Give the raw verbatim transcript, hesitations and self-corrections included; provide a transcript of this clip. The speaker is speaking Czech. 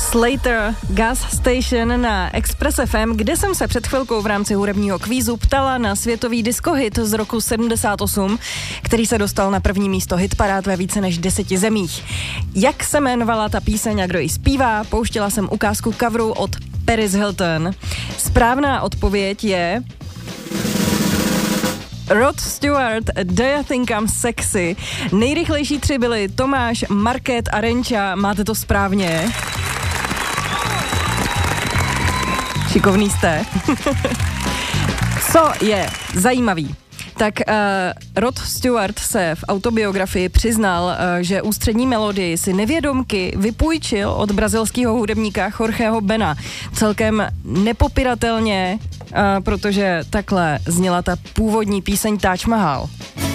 Slater, Gas Station na Express F M, kde jsem se před chvilkou v rámci hudebního kvízu ptala na světový diskohit z roku sedmdesát osm, který se dostal na první místo hitparád ve více než deseti zemích. Jak se jmenovala ta píseň a kdo ji zpívá? Pouštěla jsem ukázku coveru od Paris Hilton. Správná odpověď je Rod Stewart, Do You Think I'm Sexy. Nejrychlejší tři byly Tomáš, Market a Renča. Máte to správně. Šikovný jste. Co je zajímavý? Tak uh, Rod Stewart se v autobiografii přiznal, uh, že ústřední melodii si nevědomky vypůjčil od brazilského hudebníka Jorgeho Bena. Celkem nepopiratelně, uh, protože takhle zněla ta původní píseň Taj Mahal.